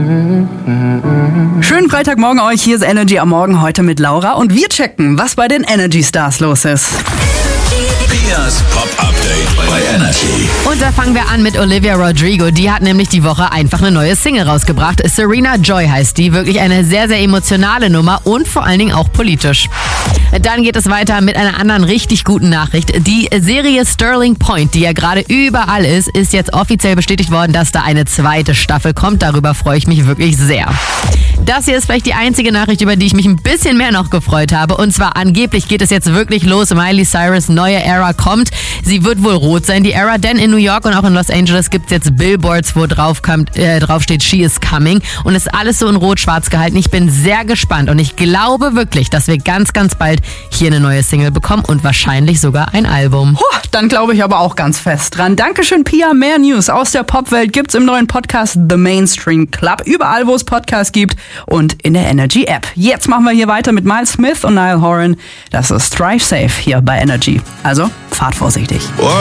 Schönen Freitagmorgen euch, hier ist Energy am Morgen heute mit Laura und wir checken, was bei den Energy Stars los ist. Pias Pop-Update bei Energy. Und da fangen wir an mit Olivia Rodrigo. Die hat nämlich die Woche einfach eine neue Single rausgebracht. Serena Joy heißt die. Wirklich eine sehr, sehr emotionale Nummer und vor allen Dingen auch politisch. Dann geht es weiter mit einer anderen richtig guten Nachricht. Die Serie Sterling Point, die ja gerade überall ist jetzt offiziell bestätigt worden, dass da eine zweite Staffel kommt. Darüber freue ich mich wirklich sehr. Das hier ist vielleicht die einzige Nachricht, über die ich mich ein bisschen mehr noch gefreut habe. Und zwar angeblich geht es jetzt wirklich los. Miley Cyrus' neue Era kommt. Sie wird wohl rot sein, die Era, denn in New York und auch in Los Angeles gibt es jetzt Billboards, wo drauf steht, she is coming. Und ist alles so in rot-schwarz gehalten. Ich bin sehr gespannt und ich glaube wirklich, dass wir ganz, ganz bald hier eine neue Single bekommen und wahrscheinlich sogar ein Album. Dann glaube ich aber auch ganz fest dran. Dankeschön, Pia. Mehr News aus der Popwelt gibt's im neuen Podcast The Mainstream Club. Überall, wo es Podcasts gibt und in der Energy App. Jetzt machen wir hier weiter mit Miles Smith und Niall Horan. Das ist Drive Safe hier bei Energy. Also, fahrt vorsichtig.